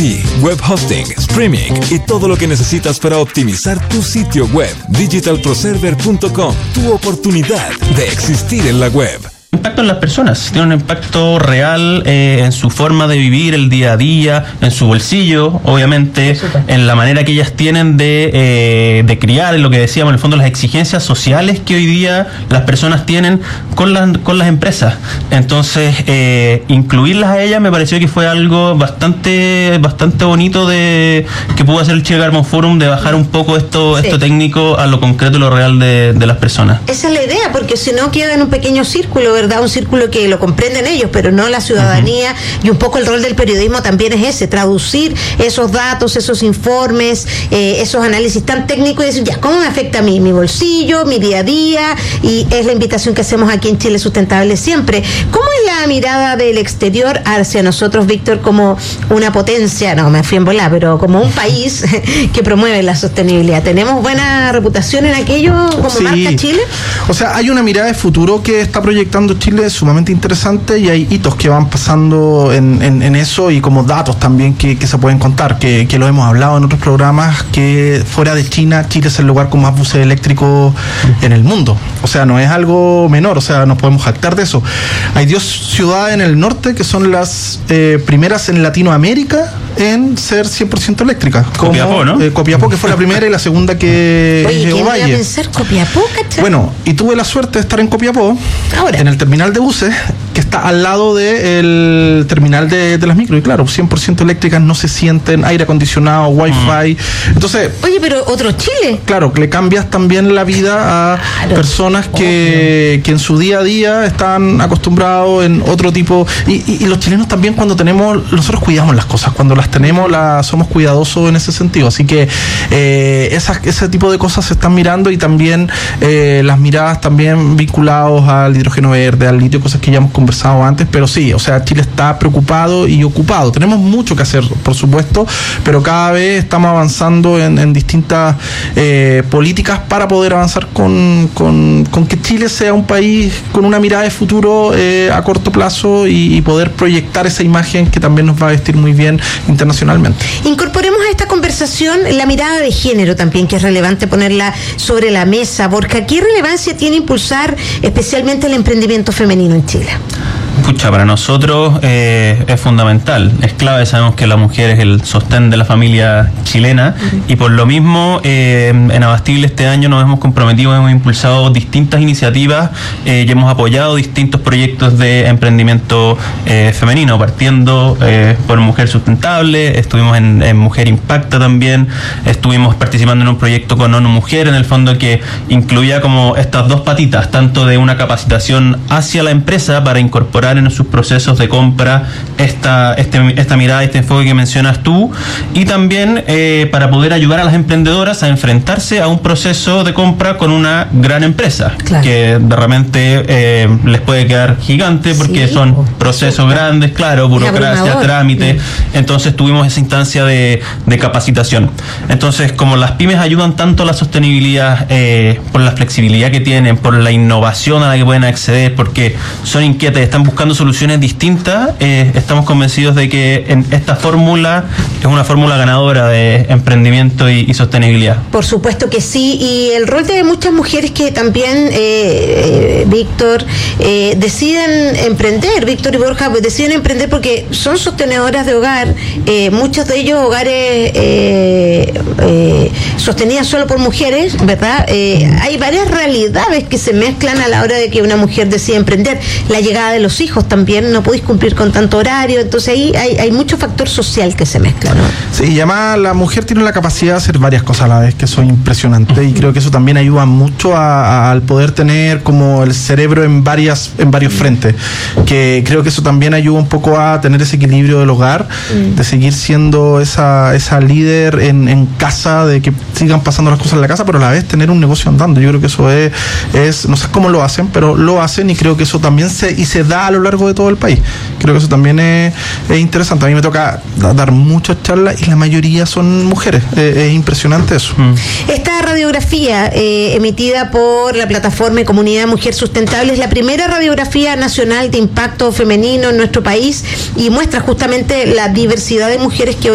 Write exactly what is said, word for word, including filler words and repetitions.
Web hosting, streaming y todo lo que necesitas para optimizar tu sitio web. digital pro server punto com, tu oportunidad de existir en la web. Impacto en las personas, tiene un impacto real eh, en su forma de vivir el día a día, en su bolsillo, obviamente, en la manera que ellas tienen de, eh, de criar, en lo que decíamos, en el fondo, las exigencias sociales que hoy día las personas tienen con las, con las empresas. Entonces, eh, incluirlas a ellas me pareció que fue algo bastante bastante bonito de que pudo hacer el Chile Carbon Forum, de bajar un poco esto, sí. esto técnico a lo concreto y lo real de, de las personas. Esa es la idea, porque si no queda en un pequeño círculo, ¿verdad? Un círculo que lo comprenden ellos, pero no la ciudadanía, uh-huh. y un poco el rol del periodismo también es ese, traducir esos datos, esos informes, eh, esos análisis tan técnicos y decir, ya, ¿cómo me afecta a mí? Mi bolsillo, mi día a día, y es la invitación que hacemos aquí en Chile Sustentable siempre. ¿Cómo es la mirada del exterior hacia nosotros, Víctor, como una potencia, no, me fui en volar, pero como un país que promueve la sostenibilidad? ¿Tenemos buena reputación en aquello como sí. marca Chile? O sea, hay una mirada de futuro que está proyectando Chile sumamente interesante, y hay hitos que van pasando en, en, en eso, y como datos también que, que se pueden contar, que, que lo hemos hablado en otros programas, que fuera de China, Chile es el lugar con más buses eléctricos en el mundo. O sea, no es algo menor, o sea, nos podemos jactar de eso. Hay dos ciudades en el norte que son las eh, primeras en Latinoamérica en ser cien por ciento eléctricas. Como, Copiapó, ¿no? Eh, Copiapó, que fue la primera, y la segunda que Oye, es ¿quién iba a Ovalle. pensar Copiapó, cachai? Bueno, y tuve la suerte de estar en Copiapó, ahora, en el terminal de buses, que está al lado del terminal de, de las micro, y claro, cien por ciento eléctricas, no se sienten, aire acondicionado, wifi. Entonces, oye, pero otro Chile. claro, le cambias también la vida a claro. personas que, que en su día a día están acostumbrados en otro tipo, y, y, y los chilenos también, cuando tenemos, nosotros cuidamos las cosas, cuando las tenemos, las somos cuidadosos en ese sentido, así que eh, esas, ese tipo de cosas se están mirando, y también eh, las miradas también vinculados al hidrógeno verde, al litio, cosas que ya hemos conversado antes, pero sí, o sea, Chile está preocupado y ocupado. Tenemos mucho que hacer, por supuesto, pero cada vez estamos avanzando en, en distintas eh, políticas para poder avanzar con, con, con que Chile sea un país con una mirada de futuro eh, a corto plazo, y, y poder proyectar esa imagen que también nos va a vestir muy bien internacionalmente. Incorporemos a esta conversación la mirada de género también, que es relevante ponerla sobre la mesa. Borja, ¿qué relevancia tiene impulsar especialmente el emprendimiento femenino en Chile? Pucha, para nosotros eh, es fundamental, es clave. Sabemos que la mujer es el sostén de la familia chilena, uh-huh. y por lo mismo eh, en Abastible este año nos hemos comprometido, hemos impulsado distintas iniciativas eh, y hemos apoyado distintos proyectos de emprendimiento eh, femenino, partiendo eh, por Mujer Sustentable, estuvimos en, en Mujer Impacta también, estuvimos participando en un proyecto con ONU Mujer, en el fondo, que incluía como estas dos patitas, tanto de una capacitación hacia la empresa para incorporar en sus procesos de compra esta, este, esta mirada, este enfoque que mencionas tú, y también eh, para poder ayudar a las emprendedoras a enfrentarse a un proceso de compra con una gran empresa, claro. que de repente eh, les puede quedar gigante, porque sí, son procesos sí. grandes, claro, burocracia, trámite. Sí. Entonces tuvimos esa instancia de, de capacitación. Entonces, como las pymes ayudan tanto a la sostenibilidad, eh, por la flexibilidad que tienen, por la innovación a la que pueden acceder, porque son inquietas, están buscando soluciones distintas, eh, estamos convencidos de que en esta fórmula es una fórmula ganadora de emprendimiento y, y sostenibilidad. Por supuesto que sí, y el rol de muchas mujeres que también, eh, eh, Víctor, eh, deciden emprender, Víctor y Borja, pues deciden emprender porque son sostenedoras de hogar, eh, muchos de ellos hogares eh, eh, sostenidas solo por mujeres, ¿verdad? Eh, hay varias realidades que se mezclan a la hora de que una mujer decide emprender. La llegada de los hijos también, no podéis cumplir con tanto horario, entonces ahí hay, hay mucho factor social que se mezcla, ¿no? Sí, y además la mujer tiene la capacidad de hacer varias cosas a la vez, que son impresionantes, y creo que eso también ayuda mucho a, a, al poder tener como el cerebro en varias en varios frentes, que creo que eso también ayuda un poco a tener ese equilibrio del hogar, mm. de seguir siendo esa, esa líder en, en casa, de que sigan pasando las cosas en la casa, pero a la vez tener un negocio andando. Yo creo que eso es, es no sé cómo lo hacen, pero lo hacen, y creo que eso también se, y se da a lo largo de todo el país. Creo que eso también es, es interesante. A mí me toca dar muchas charlas y la mayoría son mujeres. Eh, es impresionante eso. Mm. Esta radiografía eh, emitida por la plataforma y comunidad Mujer Sustentable es la primera radiografía nacional de impacto femenino en nuestro país, y muestra justamente la diversidad de mujeres que hoy